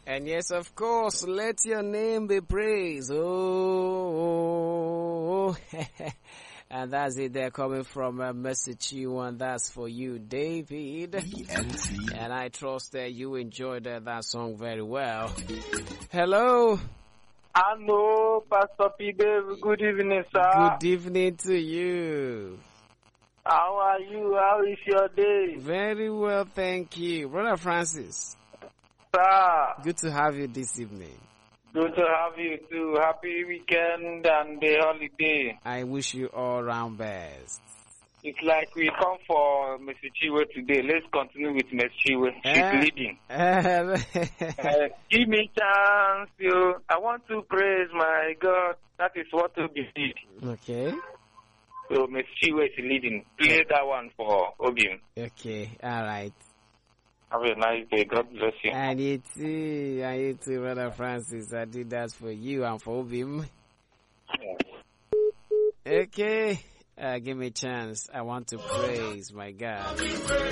And yes, of course, let your name be praised. Oh. And that's it. They're coming from a message you, and that's for you, David. And I trust that you enjoyed that song very well. Hello. Hello, Pastor P. Dave. Good evening, sir. Good evening to you. How are you? How is your day? Very well, thank you. Brother Francis. Sir. Good to have you this evening. Good to have you too. Happy weekend and the holiday. I wish you all round best. It's like we come for Ms. Chiwe today. Let's continue with Ms. Chiwe. She's leading. Give me chance, you. I want to praise my God. That is what we did. Okay. So Ms. Chiwe is leading. Play that one for Obim. Okay, all right. Have a nice day. God bless you. And you too, Brother Francis. I did that for you and for Obim. Okay. Give me a chance. I want to praise my God.